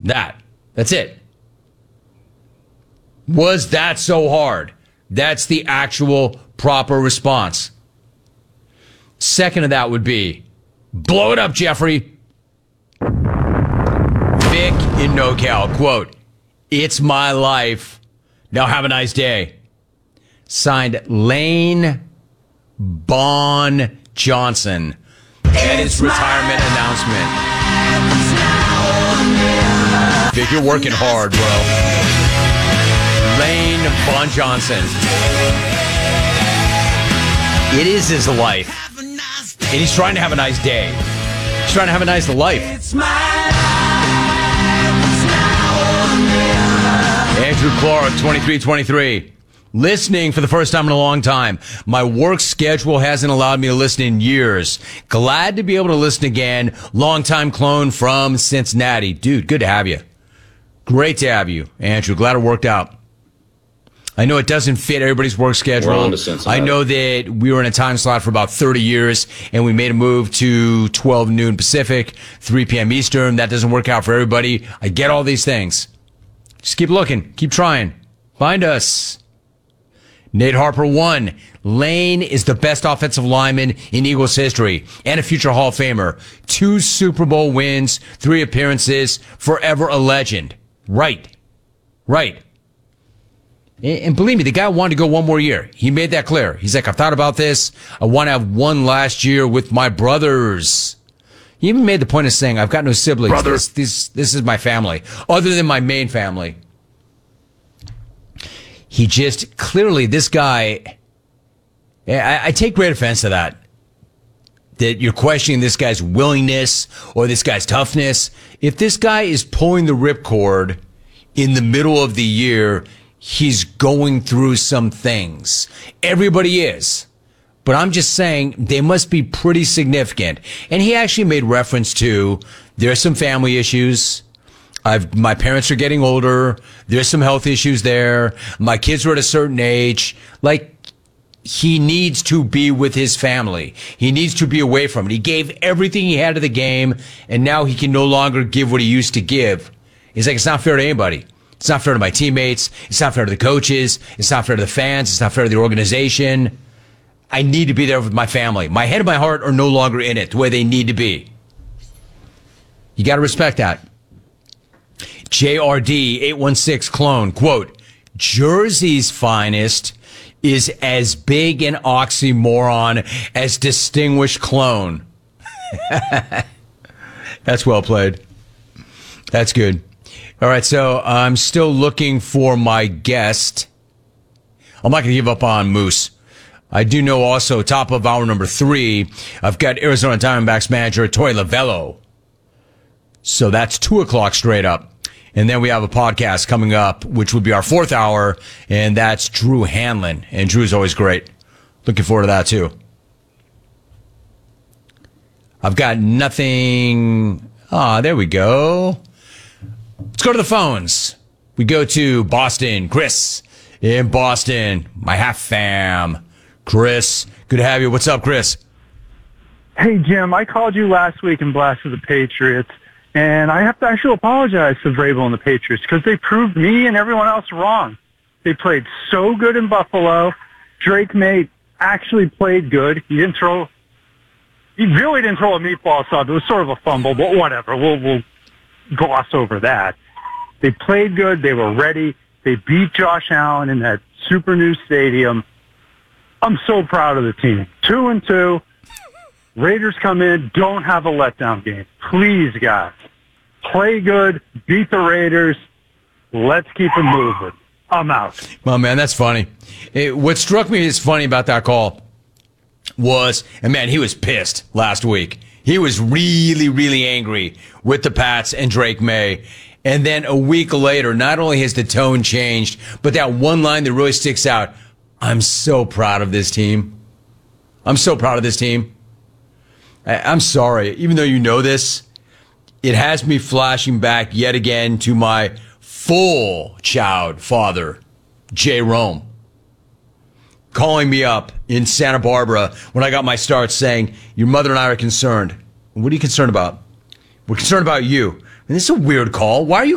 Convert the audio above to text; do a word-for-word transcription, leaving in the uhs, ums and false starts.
That. That's it. Was that so hard? That's the actual proper response. Second of that would be, blow it up, Jeffrey. Vic in NoCal, quote, it's my life. Now have a nice day. Signed, Lane Bon Johnson. And his retirement announcement. Vic, you're working hard, bro. Lane Bon Johnson. It is his life. And he's trying to have a nice day. He's trying to have a nice life. It's my life. Andrew Clark, twenty-three twenty-three. Listening for the first time in a long time. My work schedule hasn't allowed me to listen in years. Glad to be able to listen again. Longtime clone from Cincinnati. Dude, good to have you. Great to have you, Andrew. Glad it worked out. I know it doesn't fit everybody's work schedule. We're on to Cincinnati. I know that we were in a time slot for about thirty years, and we made a move to twelve noon Pacific, three p.m. Eastern. That doesn't work out for everybody. I get all these things. Just keep looking. Keep trying. Find us. Nate Harper won. Lane is the best offensive lineman in Eagles history and a future Hall of Famer. Two Super Bowl wins, three appearances, forever a legend. Right. Right. And believe me, the guy wanted to go one more year. He made that clear. He's like, I've thought about this. I want to have one last year with my brothers. He even made the point of saying, I've got no siblings. Brother. This, this, this is my family, other than my main family. He just, clearly, this guy, I, I take great offense to that. That you're questioning this guy's willingness or this guy's toughness. If this guy is pulling the ripcord in the middle of the year, he's going through some things. Everybody is. But I'm just saying they must be pretty significant. And he actually made reference to there's some family issues. I've, my parents are getting older. There's some health issues there. My kids are at a certain age. Like, he needs to be with his family. He needs to be away from it. He gave everything he had to the game, and now he can no longer give what he used to give. He's like, it's not fair to anybody. It's not fair to my teammates. It's not fair to the coaches. It's not fair to the fans. It's not fair to the organization. I need to be there with my family. My head and my heart are no longer in it the way they need to be. You got to respect that. J R D eight one six clone, quote, Jersey's finest is as big an oxymoron as distinguished clone. That's well played. That's good. All right, so I'm still looking for my guest. I'm not going to give up on Moose. I do know also, top of hour number three, I've got Arizona Diamondbacks manager Torey Lovullo. So that's two o'clock straight up. And then we have a podcast coming up, which would be our fourth hour, and that's Drew Hanlon. And Drew's always great. Looking forward to that, too. I've got nothing. Ah, there we go. Let's go to the phones. We go to Boston. Chris in Boston. My half fam. Chris, good to have you. What's up, Chris? Hey, Jim. I called you last week and blasted the Patriots. And I have to actually apologize to Vrabel and the Patriots because they proved me and everyone else wrong. They played so good in Buffalo. Drake May actually played good. He didn't throw, he really didn't throw a meatball sub. It was sort of a fumble, but whatever. We'll, we'll gloss over that. They played good. They were ready. They beat Josh Allen in that super new stadium. I'm so proud of the team. Two and two. Raiders come in, don't have a letdown game. Please, guys. Play good, beat the Raiders. Let's keep it moving. I'm out. Well, man, that's funny. It, what struck me as funny about that call was, and man, he was pissed last week. He was really, really angry with the Pats and Drake May. And then a week later, not only has the tone changed, but that one line that really sticks out, I'm so proud of this team. I'm so proud of this team. I'm sorry, even though you know this, it has me flashing back yet again to my full child father, Jay Rome, calling me up in Santa Barbara when I got my start saying, your mother and I are concerned. What are you concerned about? We're concerned about you. And this is a weird call. Why are you